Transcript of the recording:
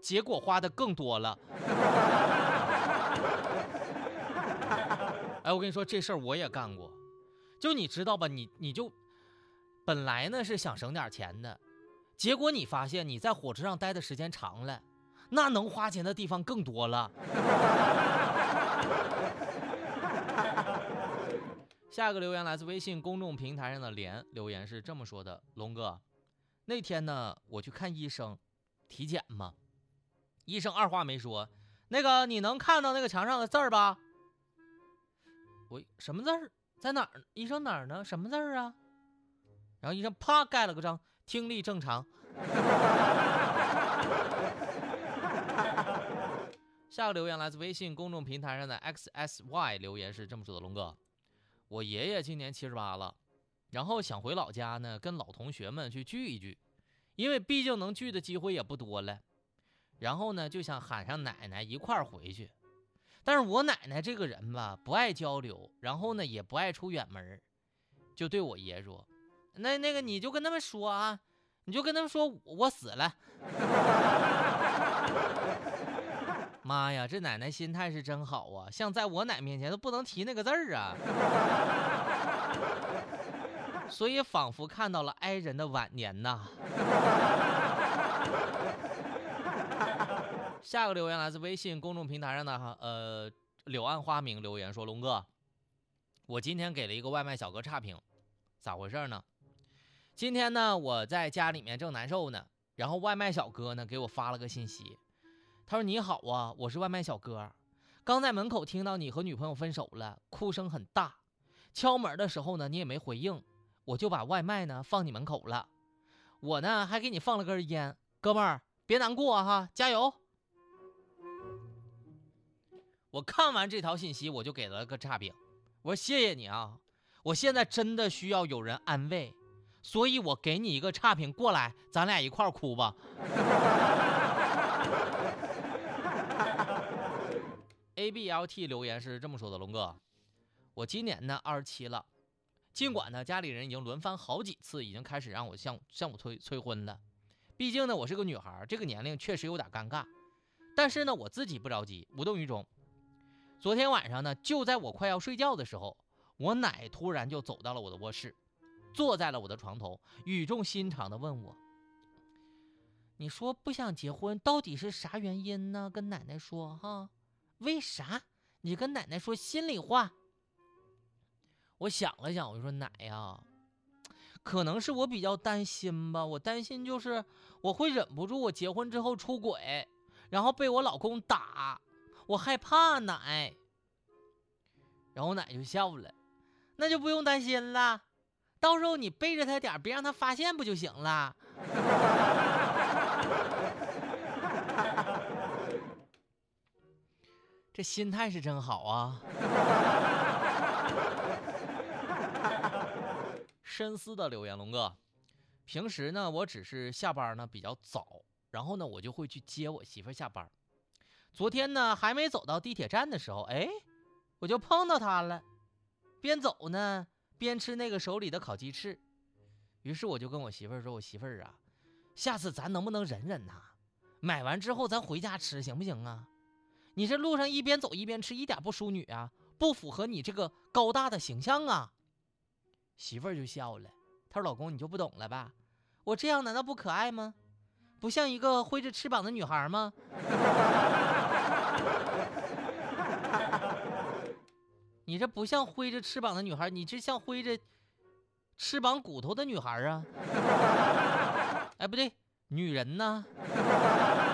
结果花的更多了。哎，我跟你说这事儿我也干过，就你知道吧，你就本来呢是想省点钱的，结果你发现你在火车上待的时间长了，那能花钱的地方更多了。下一个留言来自微信公众平台上的连，留言是这么说的：龙哥，那天呢我去看医生，体检嘛，医生二话没说，那个你能看到那个墙上的字儿吧？我什么字儿？在哪儿？医生哪儿呢？什么字儿啊？然后医生啪盖了个章，听力正常。下个留言来自微信公众平台上的 XSY， 留言是这么说的：龙哥，我爷爷今年78了，然后想回老家呢，跟老同学们去聚一聚，因为毕竟能聚的机会也不多了。然后呢，就想喊上奶奶一块儿回去。但是我奶奶这个人吧，不爱交流，然后呢也不爱出远门，就对我爷说：“那个你就跟他们说啊，你就跟他们说我死了。”妈呀，这奶奶心态是真好啊！像在我奶面前都不能提那个字儿啊，所以仿佛看到了哀人的晚年呐。下个留言来自微信公众平台上的柳暗花明，留言说：龙哥，我今天给了一个外卖小哥差评，咋回事呢？今天呢我在家里面正难受呢，然后外卖小哥呢给我发了个信息，他说：你好啊，我是外卖小哥，刚在门口听到你和女朋友分手了，哭声很大，敲门的时候呢你也没回应，我就把外卖呢放你门口了，我呢还给你放了根烟，哥们儿别难过哈，加油。我看完这条信息我就给了个差评，我说谢谢你啊，我现在真的需要有人安慰，所以我给你一个差评，过来咱俩一块儿哭吧。ABLT 留言是这么说的：龙哥，我今年呢27了，尽管呢家里人已经轮番好几次已经开始让我向我催婚了，毕竟呢我是个女孩，这个年龄确实有点尴尬，但是呢我自己不着急，无动于衷。昨天晚上呢，就在我快要睡觉的时候，我奶突然就走到了我的卧室，坐在了我的床头，语重心长地问我：你说不想结婚到底是啥原因呢？跟奶奶说哈，为啥？你跟奶奶说心里话。我想了想，我就说奶呀，可能是我比较担心吧，我担心就是我会忍不住我结婚之后出轨，然后被我老公打，我害怕奶。然后我奶就笑了，那就不用担心了，到时候你背着他点，别让他发现不就行了。这心态是真好啊。深思的留言：龙哥，平时呢我只是下班呢比较早，然后呢我就会去接我媳妇下班。昨天呢还没走到地铁站的时候，我就碰到她了，边走呢边吃那个手里的烤鸡翅。于是我就跟我媳妇儿说：我媳妇儿啊，下次咱能不能忍忍呐？买完之后咱回家吃行不行啊？你这路上一边走一边吃，一点不淑女啊，不符合你这个高大的形象啊。媳妇儿就笑了，她说：老公你就不懂了吧，我这样难道不可爱吗？不像一个挥着翅膀的女孩吗？你这不像挥着翅膀的女孩，你这像挥着翅膀骨头的女孩啊。哎，不对，女人呢？